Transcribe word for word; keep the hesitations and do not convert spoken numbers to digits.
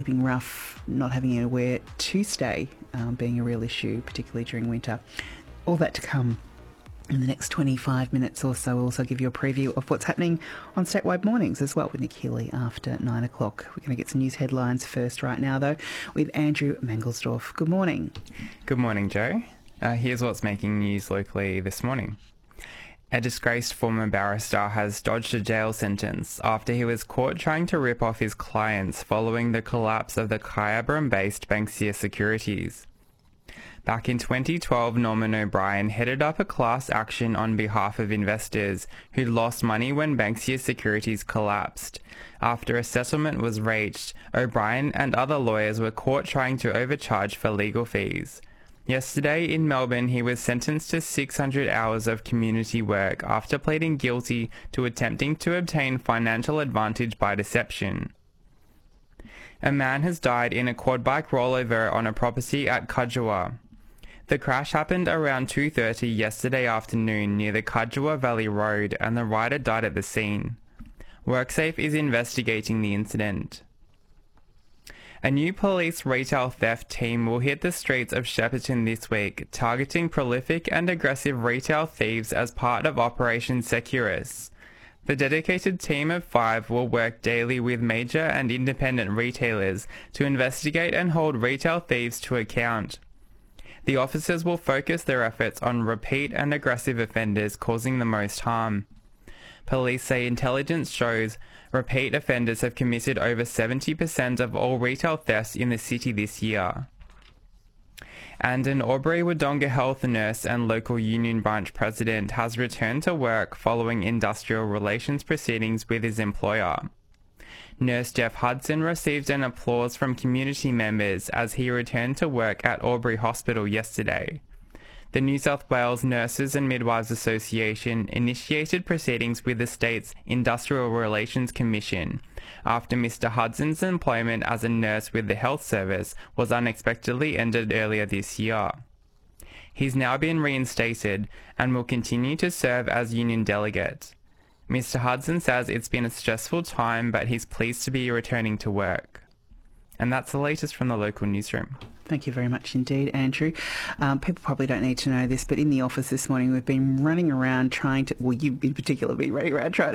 keeping rough, not having anywhere to stay um, being a real issue, particularly during winter. All that to come in the next twenty-five minutes or so. We'll also give you a preview of what's happening on Statewide Mornings as well with Nick Healy after nine o'clock. We're going to get some news headlines first right now, though, with Andrew Mangelsdorf. Good morning. Good morning, Joe. Uh, here's what's making news locally this morning. A disgraced former barrister has dodged a jail sentence after he was caught trying to rip off his clients following the collapse of the Kyabram-based Banksia Securities. Back in twenty twelve, Norman O'Brien headed up a class action on behalf of investors who'd lost money when Banksia Securities collapsed. After a settlement was reached, O'Brien and other lawyers were caught trying to overcharge for legal fees. Yesterday in Melbourne, he was sentenced to six hundred hours of community work after pleading guilty to attempting to obtain financial advantage by deception. A man has died in a quad bike rollover on a property at Cudgewa. The crash happened around two thirty yesterday afternoon near the Cudgewa Valley Road, and the rider died at the scene. WorkSafe is investigating the incident. A new police retail theft team will hit the streets of Shepparton this week, targeting prolific and aggressive retail thieves as part of Operation Securus. The dedicated team of five will work daily with major and independent retailers to investigate and hold retail thieves to account. The officers will focus their efforts on repeat and aggressive offenders causing the most harm. Police say intelligence shows repeat offenders have committed over seventy percent of all retail thefts in the city this year. And an Albury-Wodonga health nurse and local union branch president has returned to work following industrial relations proceedings with his employer. Nurse Jeff Hudson received an applause from community members as he returned to work at Albury Hospital yesterday. The New South Wales Nurses and Midwives Association initiated proceedings with the state's Industrial Relations Commission after Mister Hudson's employment as a nurse with the health service was unexpectedly ended earlier this year. He's now been reinstated and will continue to serve as union delegate. Mister Hudson says it's been a stressful time, but he's pleased to be returning to work. And that's the latest from the local newsroom. Thank you very much indeed, Andrew. Um, people probably don't need to know this, but in the office this morning we've been running around trying to, well, you in particular have been running around trying